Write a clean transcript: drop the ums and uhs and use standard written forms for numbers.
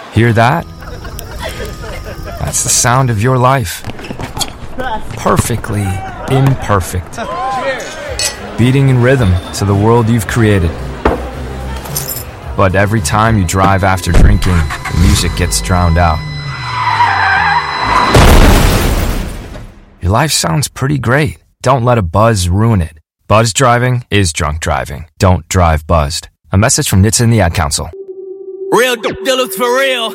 Hear that? That's the sound of your life. Perfectly imperfect. Beating in rhythm to the world you've created. But every time you drive after drinking, the music gets drowned out. Your life sounds pretty great. Don't let a buzz ruin it. Buzz driving is drunk driving. Don't drive buzzed. A message from NHTSA and the Ad Council. Real dealers for real.